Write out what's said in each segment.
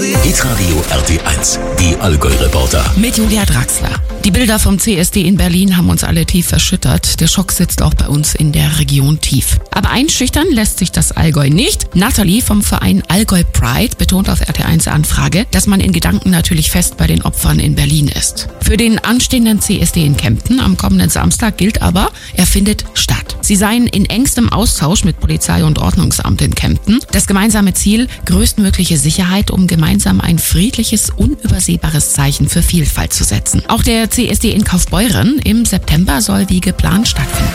Hitradio RT1, die Allgäu-Reporter. Mit Julia Draxler. Die Bilder vom CSD in Berlin haben uns alle tief erschüttert. Der Schock sitzt auch bei uns in der Region tief. Aber einschüchtern lässt sich das Allgäu nicht. Nathalie vom Verein Allgäu Pride betont auf RT1 Anfrage, dass man in Gedanken natürlich fest bei den Opfern in Berlin ist. Für den anstehenden CSD in Kempten am kommenden Samstag gilt aber, er findet statt. Sie seien in engstem Austausch mit Polizei und Ordnungsamt in Kempten. Das gemeinsame Ziel, größtmögliche Sicherheit, um gemeinsam ein friedliches, unübersehbares Zeichen für Vielfalt zu setzen. Auch der CSD in Kaufbeuren im September soll wie geplant stattfinden.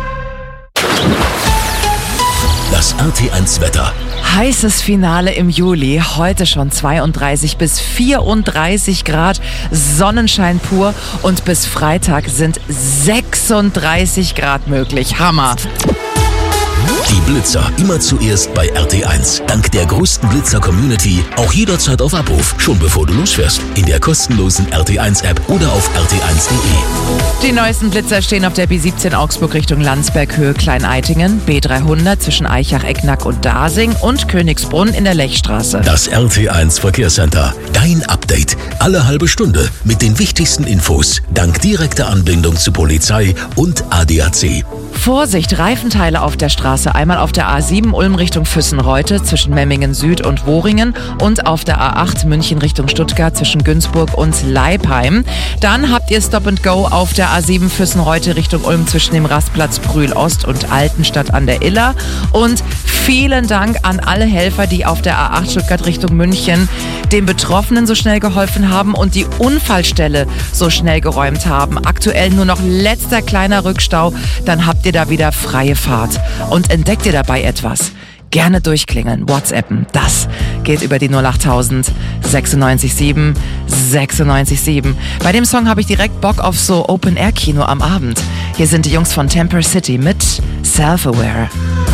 Das RT1 Wetter. Heißes Finale im Juli, heute schon 32 bis 34 Grad, Sonnenschein pur und bis Freitag sind 36 Grad möglich. Hammer! Die Blitzer immer zuerst bei RT1. Dank der größten Blitzer-Community auch jederzeit auf Abruf, schon bevor du losfährst. In der kostenlosen RT1-App oder auf rt1.de. Die neuesten Blitzer stehen auf der B17 Augsburg Richtung Landsberg, Höhe Klein-Eitingen, B300 zwischen Eichach, Ecknack und Dasing und Königsbrunn in der Lechstraße. Das RT1 Verkehrscenter. Dein Update. Alle halbe Stunde mit den wichtigsten Infos. Dank direkter Anbindung zu Polizei und ADAC. Vorsicht, Reifenteile auf der Straße. Einmal auf der A7 Ulm Richtung Füssen-Reute zwischen Memmingen Süd und Woringen und auf der A8 München Richtung Stuttgart zwischen Günzburg und Leipheim. Dann habt ihr Stop and Go auf der A7 Füssen-Reute Richtung Ulm zwischen dem Rastplatz Brühl Ost und Altenstadt an der Iller. Und vielen Dank an alle Helfer, die auf der A8 Stuttgart Richtung München den Betroffenen so schnell geholfen haben und die Unfallstelle so schnell geräumt haben. Aktuell nur noch letzter kleiner Rückstau, dann habt ihr da wieder freie Fahrt. Und entdeckt ihr dabei etwas? Gerne durchklingeln, WhatsAppen. Das geht über die 08000 967 967. Bei dem Song habe ich direkt Bock auf so Open-Air-Kino am Abend. Hier sind die Jungs von Temper City mit Self-Aware.